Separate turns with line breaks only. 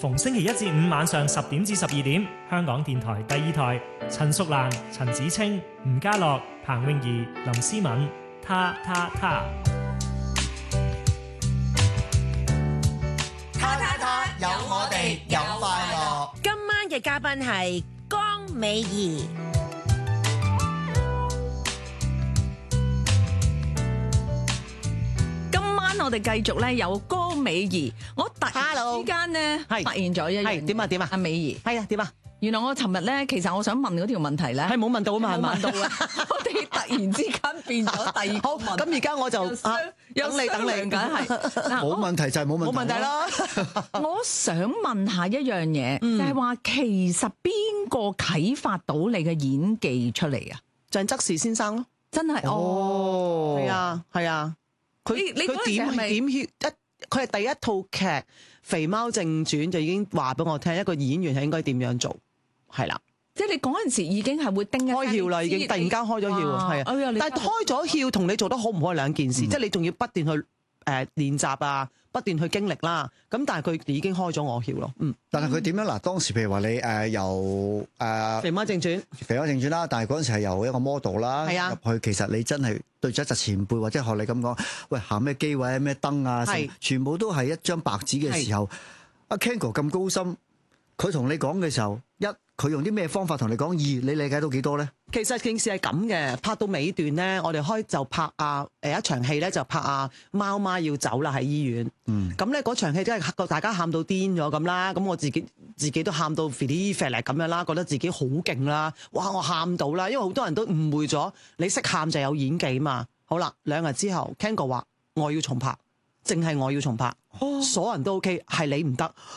逢星期一至五晚上10點至12點，香港電台第2台，陳淑蘭、陳子清、吳家樂、彭詠儀、林思敏，他。
有我哋有快樂。
今晚嘅嘉賓係江美儀。
今晚我哋繼續咧有江美儀，我突然之間咧發現咗一樣嘢。
點啊？
阿美儀
係啊，點啊？
原來我尋日咧，其實我想問嗰條問題咧，
係冇問到啊嘛，係嘛？
冇問到啊！我哋突然之間變咗第二個問題。
咁而家我就等你，
梗係
冇問題就係冇問題，
冇問題啦。
我想問下一樣嘢，就係話其實邊個啟發到你嘅演技出嚟啊？
鄭則仕先生咯，
真係
哦，
係啊，佢佢係第一套劇《肥貓正傳》就已經話俾我聽，一個演員係應該點樣做，係啦。
即係你嗰陣時已經係會叮一
開竅啦，已經突然間開咗竅，係啊。但係開咗竅同你做得好唔好係兩件事，即係你仲要不斷去練習啊，不斷去經歷啦。咁但係佢已經開咗我竅咯。
但係佢點樣嗱？當時譬如話你由
《肥貓正傳》
啦，但係嗰陣時係由一個 model 啦入去，其實你真係對咗一隻前輩或者學你咁講，喂行咩機位咩燈啊，全部都係一張白紙嘅時候，阿 Ken 哥咁高深，佢同你講嘅時候，佢用啲咩方法同你講？你理解到幾多咧？
其實件事係咁嘅，拍到尾段咧，我哋就拍一場戲咧，就拍貓媽要走啦喺醫院。咁咧嗰場戲真係大家喊到癲咗咁啦，咁我自己都喊到肥啲肥嚟咁樣啦，覺得自己好勁啦，哇！我喊到啦，因為好多人都誤會咗你識喊就有演技嘛。好啦，2日之後 Ken 哥話我要重拍，淨係我要重拍，所有人都 OK，係你唔得。